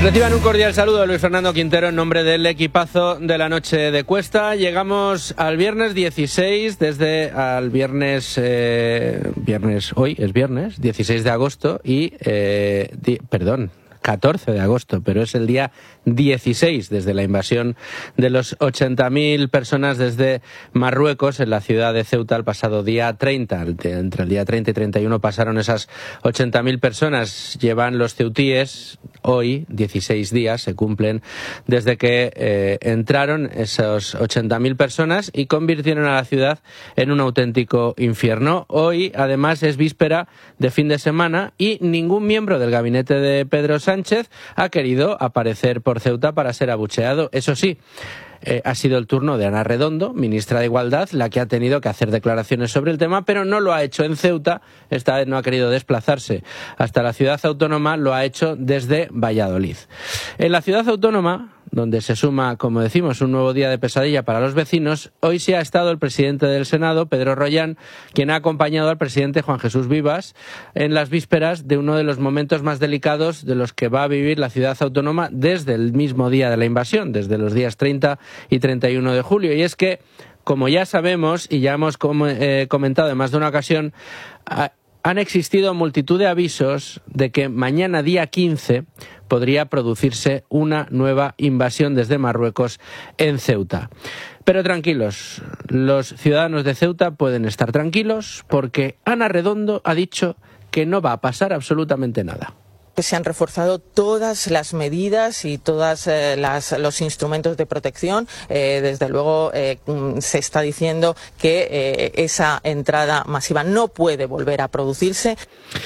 Reciban un cordial saludo de Luis Fernando Quintero en nombre del equipazo de la noche de Cuesta. Llegamos al viernes 16, desde al viernes, hoy es viernes, 16 de agosto y, 14 de agosto, pero es el día 16 desde la invasión de los 80.000 personas desde Marruecos en la ciudad de Ceuta el pasado día 30. Entre el día 30 y 31 pasaron esas 80.000 personas. Llevan los ceutíes hoy 16 días, se cumplen desde que entraron esos 80.000 personas y convirtieron a la ciudad en un auténtico infierno. Hoy, además, es víspera de fin de semana y ningún miembro del gabinete de Pedro Sánchez ha querido aparecer por Ceuta para ser abucheado. Eso sí, ha sido el turno de Ana Redondo, ministra de Igualdad, la que ha tenido que hacer declaraciones sobre el tema, pero no lo ha hecho en Ceuta. Esta vez no ha querido desplazarse hasta la ciudad autónoma, lo ha hecho desde Valladolid. En la ciudad autónoma, donde se suma, como decimos, un nuevo día de pesadilla para los vecinos, hoy sí ha estado el presidente del Senado, Pedro Rollán, quien ha acompañado al presidente Juan Jesús Vivas en las vísperas de uno de los momentos más delicados de los que va a vivir la ciudad autónoma desde el mismo día de la invasión, desde los días 30 y 31 de julio. Y es que, como ya sabemos y ya hemos comentado en más de una ocasión, han existido multitud de avisos de que mañana, día 15, podría producirse una nueva invasión desde Marruecos en Ceuta. Pero tranquilos, los ciudadanos de Ceuta pueden estar tranquilos porque Ana Redondo ha dicho que no va a pasar absolutamente nada. Se han reforzado todas las medidas y todos los instrumentos de protección. Desde luego se está diciendo que esa entrada masiva no puede volver a producirse.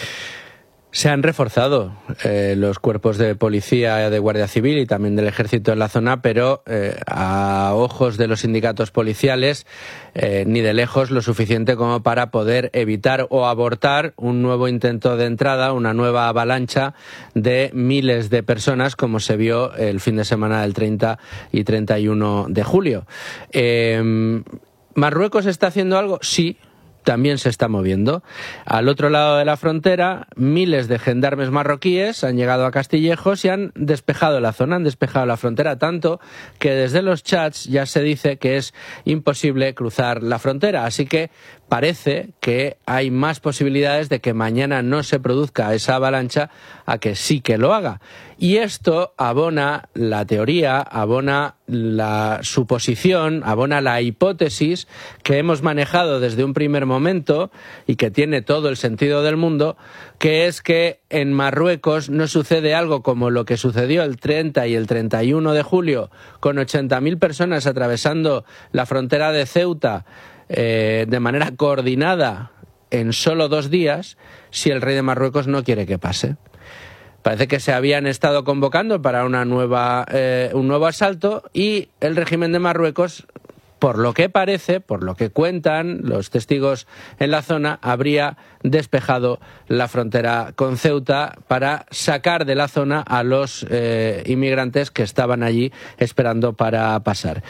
Se han reforzado los cuerpos de policía, de Guardia Civil y también del Ejército en la zona, pero a ojos de los sindicatos policiales ni de lejos lo suficiente como para poder evitar o abortar un nuevo intento de entrada, una nueva avalancha de miles de personas, como se vio el fin de semana del 30 y 31 de julio. ¿Marruecos está haciendo algo? Sí. También se está moviendo. Al otro lado de la frontera, miles de gendarmes marroquíes han llegado a Castillejos y han despejado la zona, han despejado la frontera, tanto que desde los chats ya se dice que es imposible cruzar la frontera. Así que parece que hay más posibilidades de que mañana no se produzca esa avalancha a que sí que lo haga. Y esto abona la teoría, abona la suposición, abona la hipótesis que hemos manejado desde un primer momento y que tiene todo el sentido del mundo, que es que en Marruecos no sucede algo como lo que sucedió el 30 y el 31 de julio, con 80.000 personas atravesando la frontera de Ceuta de manera coordinada en solo 2 días, si el rey de Marruecos no quiere que pase. Parece que se habían estado convocando para un nuevo asalto y el régimen de Marruecos, por lo que parece, por lo que cuentan los testigos en la zona, habría despejado la frontera con Ceuta para sacar de la zona a los inmigrantes que estaban allí esperando para pasar.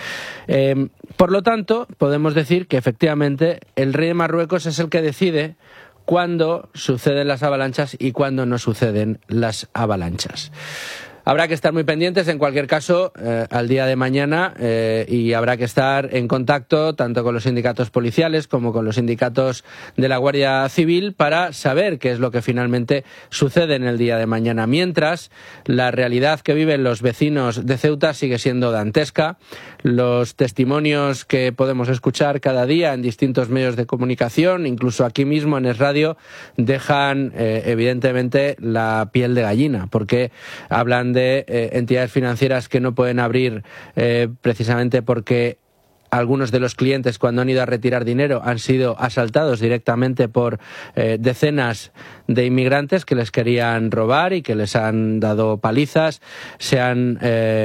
Por lo tanto, podemos decir que efectivamente el rey de Marruecos es el que decide cuándo suceden las avalanchas y cuándo no suceden las avalanchas. Habrá que estar muy pendientes, en cualquier caso, al día de mañana y habrá que estar en contacto tanto con los sindicatos policiales como con los sindicatos de la Guardia Civil para saber qué es lo que finalmente sucede en el día de mañana. Mientras, la realidad que viven los vecinos de Ceuta sigue siendo dantesca. Los testimonios que podemos escuchar cada día en distintos medios de comunicación, incluso aquí mismo en Es Radio, dejan evidentemente la piel de gallina, porque hablan de entidades financieras que no pueden abrir precisamente porque algunos de los clientes, cuando han ido a retirar dinero, han sido asaltados directamente por decenas de inmigrantes que les querían robar y que les han dado palizas. Se han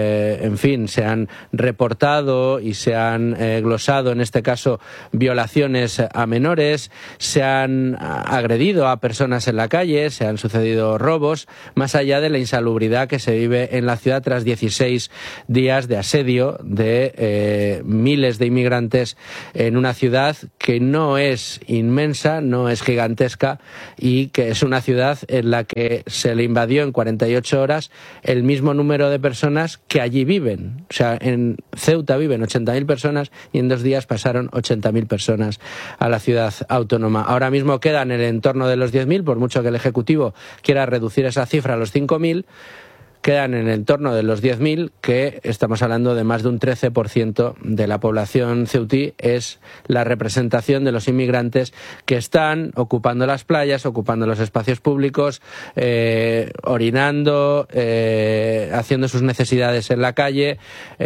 reportado y se han glosado, en este caso, violaciones a menores, se han agredido a personas en la calle, se han sucedido robos, más allá de la insalubridad que se vive en la ciudad tras 16 días de asedio de miles miles de inmigrantes en una ciudad que no es inmensa, no es gigantesca y que es una ciudad en la que se le invadió en 48 horas el mismo número de personas que allí viven. O sea, en Ceuta viven 80.000 personas y en 2 días pasaron 80.000 personas a la ciudad autónoma. Ahora mismo quedan en el entorno de los 10.000, por mucho que el Ejecutivo quiera reducir esa cifra a los 5.000, quedan en el entorno de los 10.000, que estamos hablando de más de un 13% de la población ceutí, es la representación de los inmigrantes que están ocupando las playas, ocupando los espacios públicos, orinando, haciendo sus necesidades en la calle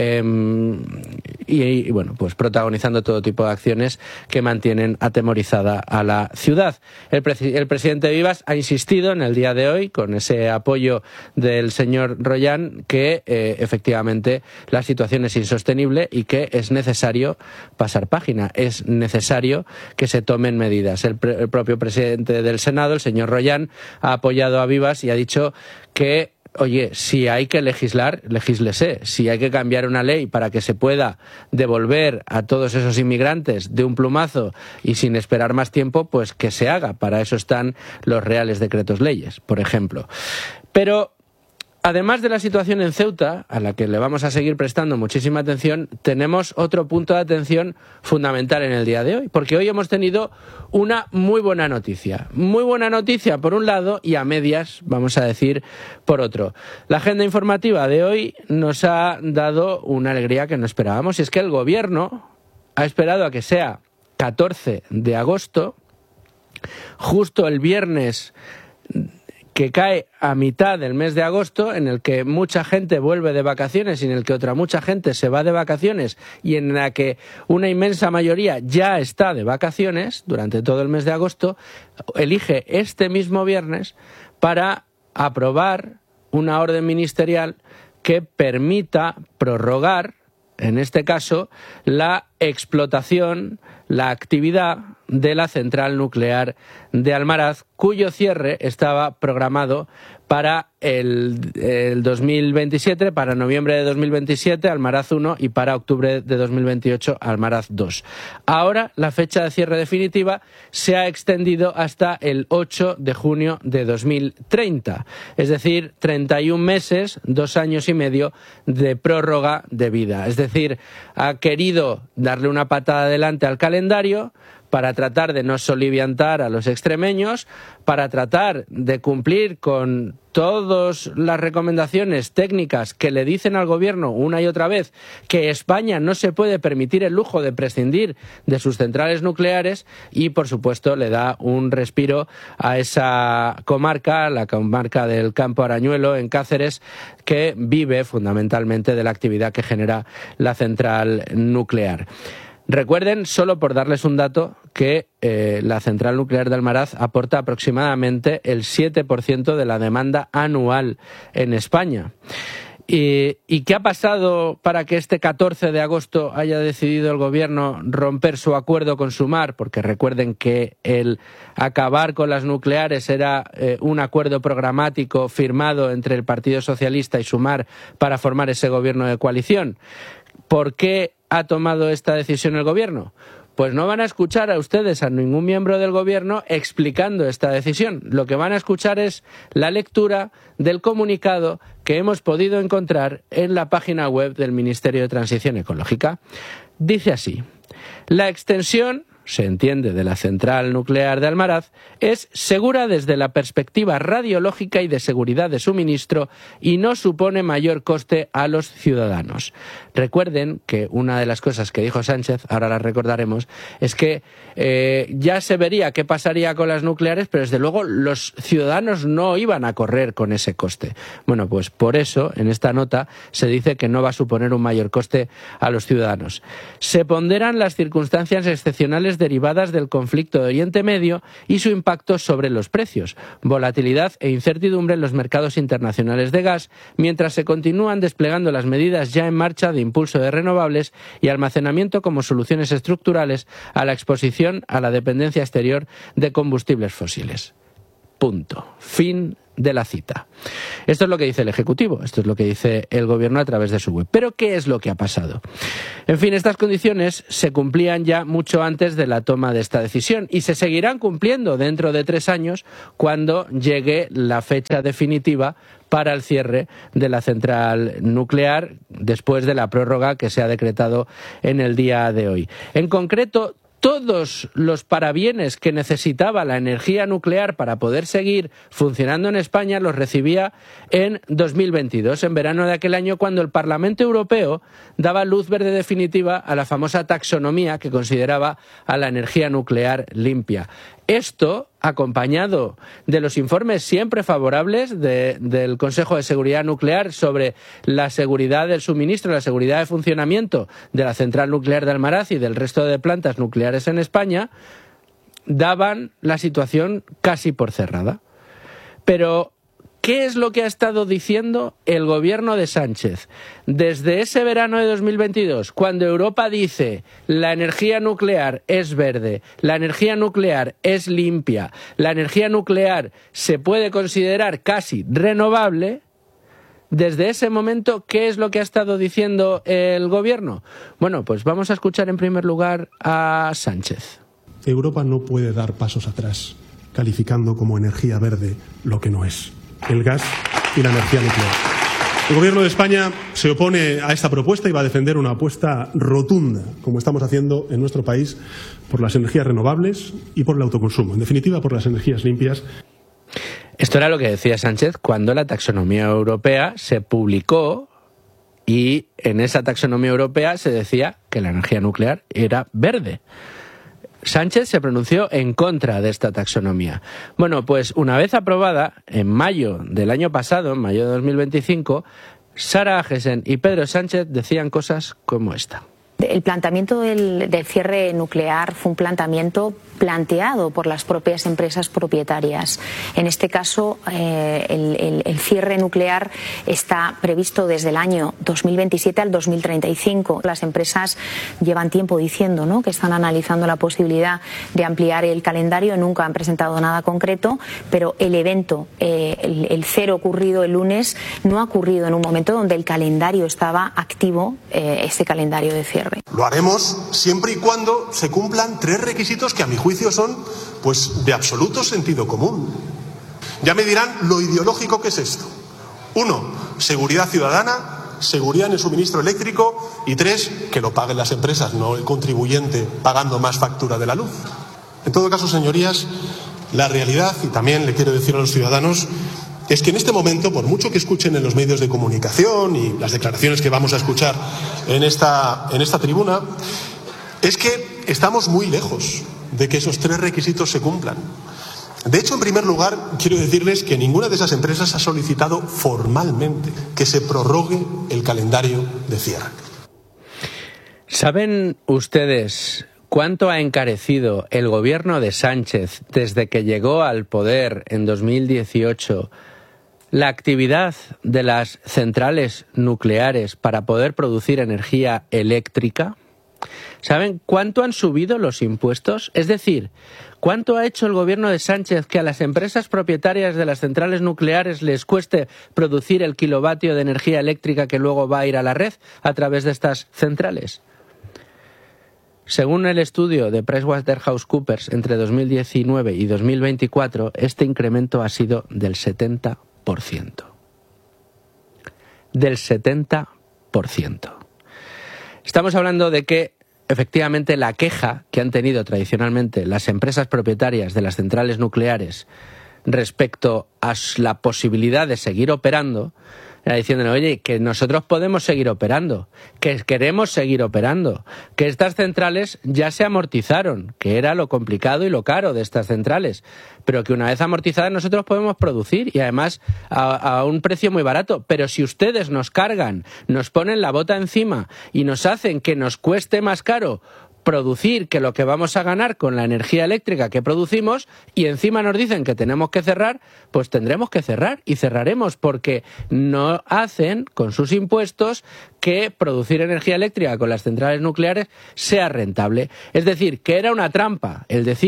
y bueno, pues protagonizando todo tipo de acciones que mantienen atemorizada a la ciudad. El presidente Vivas ha insistido en el día de hoy, con ese apoyo del señor Royan, que efectivamente la situación es insostenible y que es necesario pasar página, es necesario que se tomen medidas. El propio presidente del Senado, el señor Royan, ha apoyado a Vivas y ha dicho que, oye, si hay que legislar, legíslese. Si hay que cambiar una ley para que se pueda devolver a todos esos inmigrantes de un plumazo y sin esperar más tiempo, pues que se haga. Para eso están los reales decretos leyes, por ejemplo. Pero además de la situación en Ceuta, a la que le vamos a seguir prestando muchísima atención, tenemos otro punto de atención fundamental en el día de hoy, porque hoy hemos tenido una muy buena noticia. Muy buena noticia por un lado y a medias, vamos a decir, por otro. La agenda informativa de hoy nos ha dado una alegría que no esperábamos, y es que el Gobierno ha esperado a que sea 14 de agosto, justo el viernes que cae a mitad del mes de agosto, en el que mucha gente vuelve de vacaciones y en el que otra mucha gente se va de vacaciones y en la que una inmensa mayoría ya está de vacaciones durante todo el mes de agosto, elige este mismo viernes para aprobar una orden ministerial que permita prorrogar, en este caso, la explotación, la actividad de la central nuclear de Almaraz, cuyo cierre estaba programado para el 2027, para noviembre de 2027, Almaraz 1, y para octubre de 2028, Almaraz 2. Ahora la fecha de cierre definitiva se ha extendido hasta el 8 de junio de 2030, es decir, 31 meses, 2 años y medio de prórroga de vida. Es decir, ha querido darle una patada adelante al calendario para tratar de no soliviantar a los extremeños, para tratar de cumplir con todas las recomendaciones técnicas que le dicen al Gobierno una y otra vez que España no se puede permitir el lujo de prescindir de sus centrales nucleares y, por supuesto, le da un respiro a esa comarca, la comarca del Campo Arañuelo, en Cáceres, que vive fundamentalmente de la actividad que genera la central nuclear. Recuerden, solo por darles un dato, que la central nuclear de Almaraz aporta aproximadamente el 7% de la demanda anual en España. ¿Y qué ha pasado para que este 14 de agosto haya decidido el Gobierno romper su acuerdo con Sumar? Porque recuerden que el acabar con las nucleares era un acuerdo programático firmado entre el Partido Socialista y Sumar para formar ese gobierno de coalición. ¿Por qué ha tomado esta decisión el Gobierno? Pues no van a escuchar a ustedes a ningún miembro del Gobierno explicando esta decisión. Lo que van a escuchar es la lectura del comunicado que hemos podido encontrar en la página web del Ministerio de Transición Ecológica. Dice así: la extensión, se entiende, de la central nuclear de Almaraz, es segura desde la perspectiva radiológica y de seguridad de suministro y no supone mayor coste a los ciudadanos. Recuerden que una de las cosas que dijo Sánchez, ahora las recordaremos, es que ya se vería qué pasaría con las nucleares, pero desde luego los ciudadanos no iban a correr con ese coste. Bueno, pues por eso en esta nota se dice que no va a suponer un mayor coste a los ciudadanos. Se ponderan las circunstancias excepcionales derivadas del conflicto de Oriente Medio y su impacto sobre los precios, volatilidad e incertidumbre en los mercados internacionales de gas, mientras se continúan desplegando las medidas ya en marcha de impulso de renovables y almacenamiento como soluciones estructurales a la exposición a la dependencia exterior de combustibles fósiles. Punto. Fin de la cita. Esto es lo que dice el Ejecutivo, esto es lo que dice el Gobierno a través de su web. ¿Pero qué es lo que ha pasado? En fin, estas condiciones se cumplían ya mucho antes de la toma de esta decisión y se seguirán cumpliendo dentro de 3 años cuando llegue la fecha definitiva para el cierre de la central nuclear después de la prórroga que se ha decretado en el día de hoy. En concreto, todos los parabienes que necesitaba la energía nuclear para poder seguir funcionando en España los recibía en 2022, en verano de aquel año, cuando el Parlamento Europeo daba luz verde definitiva a la famosa taxonomía que consideraba a la energía nuclear limpia. Esto, acompañado de los informes siempre favorables del Consejo de Seguridad Nuclear sobre la seguridad del suministro, la seguridad de funcionamiento de la central nuclear de Almaraz y del resto de plantas nucleares en España, daban la situación casi por cerrada. Pero ¿qué es lo que ha estado diciendo el gobierno de Sánchez desde ese verano de 2022, cuando Europa dice la energía nuclear es verde, la energía nuclear es limpia, la energía nuclear se puede considerar casi renovable? Desde ese momento, ¿qué es lo que ha estado diciendo el gobierno? Bueno, pues vamos a escuchar en primer lugar a Sánchez. Europa no puede dar pasos atrás, calificando como energía verde lo que no es: el gas y la energía nuclear. El Gobierno de España se opone a esta propuesta y va a defender una apuesta rotunda, como estamos haciendo en nuestro país, por las energías renovables y por el autoconsumo. En definitiva, por las energías limpias. Esto era lo que decía Sánchez cuando la taxonomía europea se publicó y en esa taxonomía europea se decía que la energía nuclear era verde. Sánchez se pronunció en contra de esta taxonomía. Bueno, pues una vez aprobada, en mayo del año pasado, en mayo de 2025, Sara Agesen y Pedro Sánchez decían cosas como esta. El planteamiento del cierre nuclear fue un planteamiento planteado por las propias empresas propietarias. En este caso, el cierre nuclear está previsto desde el año 2027 al 2035. Las empresas llevan tiempo diciendo, ¿no?, que están analizando la posibilidad de ampliar el calendario. Nunca han presentado nada concreto, pero el evento, el cero ocurrido el lunes, no ha ocurrido en un momento donde el calendario estaba activo, este calendario de cierre. Lo haremos siempre y cuando se cumplan 3 requisitos que a mi juicio son, pues, de absoluto sentido común. Ya me dirán lo ideológico que es esto. 1, seguridad ciudadana, seguridad en el suministro eléctrico, y 3, que lo paguen las empresas, no el contribuyente pagando más factura de la luz. En todo caso, señorías, la realidad, y también le quiero decir a los ciudadanos, es que en este momento, por mucho que escuchen en los medios de comunicación y las declaraciones que vamos a escuchar en esta tribuna, es que estamos muy lejos de que esos 3 requisitos se cumplan. De hecho, en primer lugar, quiero decirles que ninguna de esas empresas ha solicitado formalmente que se prorrogue el calendario de cierre. ¿Saben ustedes cuánto ha encarecido el gobierno de Sánchez desde que llegó al poder en 2018 la actividad de las centrales nucleares para poder producir energía eléctrica? ¿Saben cuánto han subido los impuestos? Es decir, ¿cuánto ha hecho el gobierno de Sánchez que a las empresas propietarias de las centrales nucleares les cueste producir el kilovatio de energía eléctrica que luego va a ir a la red a través de estas centrales? Según el estudio de PricewaterhouseCoopers, entre 2019 y 2024, este incremento ha sido del 70%. Del 70%. Estamos hablando de que, efectivamente, la queja que han tenido tradicionalmente las empresas propietarias de las centrales nucleares respecto a la posibilidad de seguir operando, era diciendo, oye, que nosotros podemos seguir operando, que queremos seguir operando, que estas centrales ya se amortizaron, que era lo complicado y lo caro de estas centrales, pero que una vez amortizadas nosotros podemos producir y además a un precio muy barato. Pero si ustedes nos cargan, nos ponen la bota encima y nos hacen que nos cueste más caro producir que lo que vamos a ganar con la energía eléctrica que producimos, y encima nos dicen que tenemos que cerrar, pues tendremos que cerrar y cerraremos, porque no hacen con sus impuestos que producir energía eléctrica con las centrales nucleares sea rentable. Es decir, que era una trampa el decir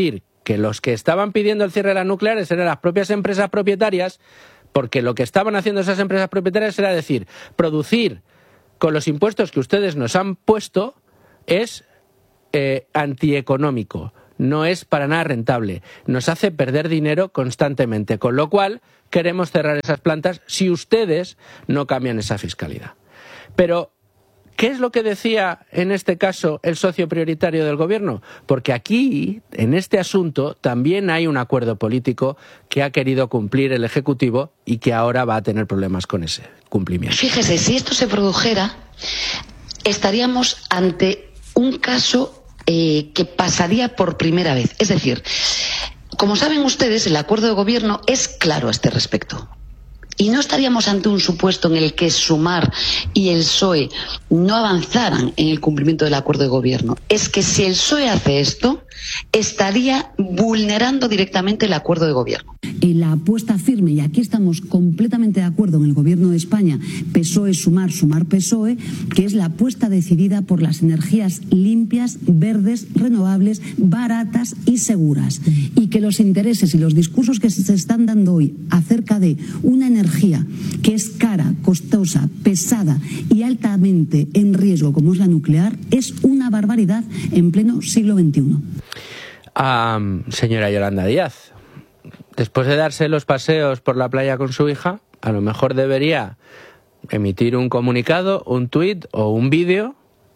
porque los que estaban pidiendo el cierre de las nucleares eran las propias empresas propietarias, porque lo que estaban haciendo esas empresas propietarias era decir, producir con los impuestos que ustedes nos han puesto es antieconómico, no es para nada rentable, nos hace perder dinero constantemente, con lo cual queremos cerrar esas plantas si ustedes no cambian esa fiscalidad. Pero, ¿qué es lo que decía en este caso el socio prioritario del gobierno? Porque aquí, en este asunto, también hay un acuerdo político que ha querido cumplir el Ejecutivo y que ahora va a tener problemas con ese cumplimiento. Fíjese, si esto se produjera, estaríamos ante un caso que pasaría por primera vez. Es decir, como saben ustedes, el acuerdo de gobierno es claro a este respecto. Y no estaríamos ante un supuesto en el que Sumar y el PSOE no avanzaran en el cumplimiento del acuerdo de gobierno. Es que si el PSOE hace esto, estaría vulnerando directamente el acuerdo de gobierno. La apuesta firme, y aquí estamos completamente de acuerdo en el Gobierno de España, PSOE, Sumar, Sumar, PSOE, que es la apuesta decidida por las energías limpias, verdes, renovables, baratas y seguras. Y que los intereses y los discursos que se están dando hoy acerca de una energía que es cara, costosa, pesada y altamente en riesgo como es la nuclear, es una barbaridad en pleno siglo XXI. Señora Yolanda Díaz, después de darse los paseos por la playa con su hija, a lo mejor debería emitir un comunicado, un tuit o un vídeo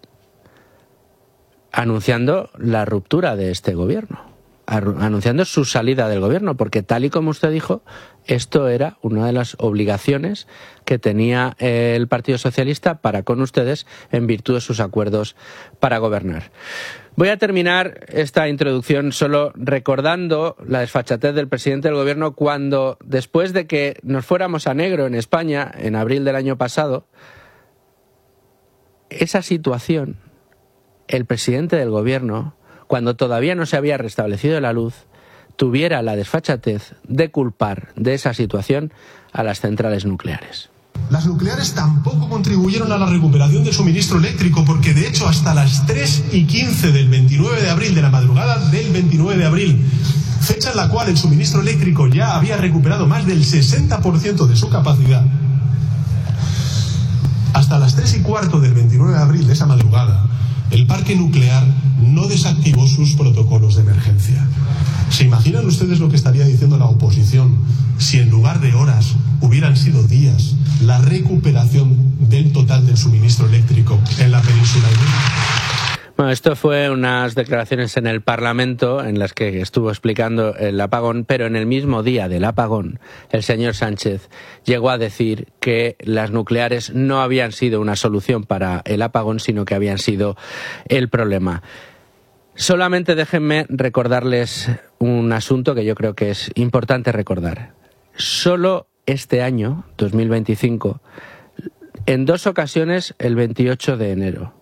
anunciando la ruptura de este gobierno, anunciando su salida del gobierno, porque tal y como usted dijo, esto era una de las obligaciones que tenía el Partido Socialista para con ustedes en virtud de sus acuerdos para gobernar. Voy a terminar esta introducción solo recordando la desfachatez del presidente del gobierno cuando, después de que nos fuéramos a negro en España en abril del año pasado, esa situación, el presidente del gobierno, cuando todavía no se había restablecido la luz, tuviera la desfachatez de culpar de esa situación a las centrales nucleares. Las nucleares tampoco contribuyeron a la recuperación del suministro eléctrico porque de hecho hasta las 3:15 del 29 de abril, de la madrugada del 29 de abril, fecha en la cual el suministro eléctrico ya había recuperado más del 60% de su capacidad, hasta las 3:15 del 29 de abril de esa madrugada, el parque nuclear no desactivó sus protocolos de emergencia. ¿Se imaginan ustedes lo que estaría diciendo la oposición si en lugar de horas hubieran sido días la recuperación del total del suministro eléctrico en la península ibérica? Bueno, esto fue unas declaraciones en el Parlamento en las que estuvo explicando el apagón, pero en el mismo día del apagón, el señor Sánchez llegó a decir que las nucleares no habían sido una solución para el apagón, sino que habían sido el problema. Solamente déjenme recordarles un asunto que yo creo que es importante recordar. Solo este año, 2025, en dos ocasiones el 28 de enero,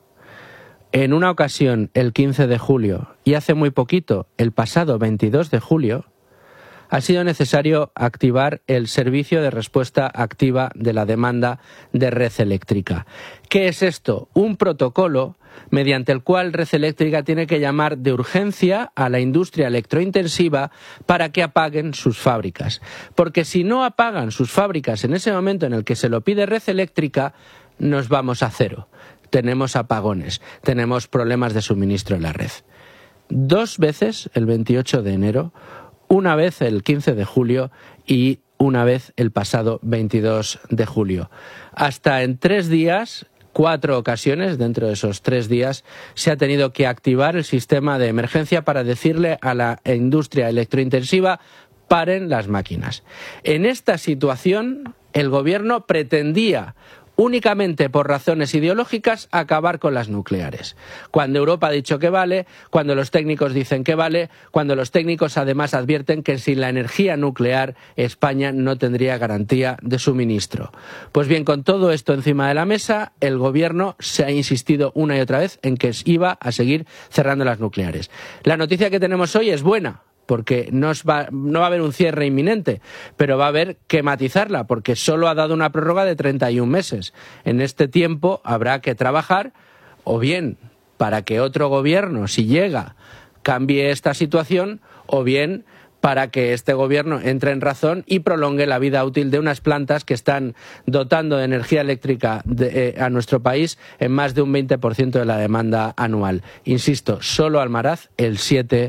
en una ocasión el 15 de julio y hace muy poquito, el pasado 22 de julio, ha sido necesario activar el servicio de respuesta activa de la demanda de Red Eléctrica. ¿Qué es esto? Un protocolo mediante el cual Red Eléctrica tiene que llamar de urgencia a la industria electrointensiva para que apaguen sus fábricas. Porque si no apagan sus fábricas en ese momento en el que se lo pide Red Eléctrica, nos vamos a cero. Tenemos apagones, tenemos problemas de suministro en la red. Dos veces el 28 de enero, una vez el 15 de julio y una vez el pasado 22 de julio. Hasta en 3 días, 4 ocasiones dentro de esos 3 días, se ha tenido que activar el sistema de emergencia para decirle a la industria electrointensiva: paren las máquinas. En esta situación, el gobierno pretendía, únicamente por razones ideológicas, acabar con las nucleares. Cuando Europa ha dicho que vale, cuando los técnicos dicen que vale, cuando los técnicos además advierten que sin la energía nuclear España no tendría garantía de suministro. Pues bien, con todo esto encima de la mesa, el gobierno se ha insistido una y otra vez en que iba a seguir cerrando las nucleares. La noticia que tenemos hoy es buena, porque no va a haber un cierre inminente, pero va a haber que matizarla, porque solo ha dado una prórroga de 31 meses. En este tiempo habrá que trabajar, o bien para que otro gobierno, si llega, cambie esta situación, o bien para que este gobierno entre en razón y prolongue la vida útil de unas plantas que están dotando de energía eléctrica a nuestro país en más de un 20% de la demanda anual. Insisto, solo Almaraz el 7%.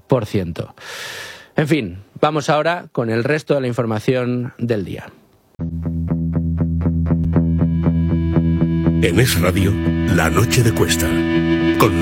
En fin, vamos ahora con el resto de la información del día. En Es Radio, La Noche de Cuesta, con